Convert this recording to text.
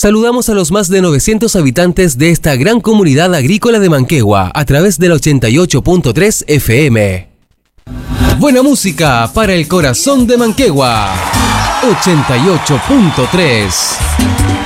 Saludamos a los más de 900 habitantes de esta gran comunidad agrícola de Manquehue a través del 88.3 FM. Buena música para el corazón de Manquehue. 88.3.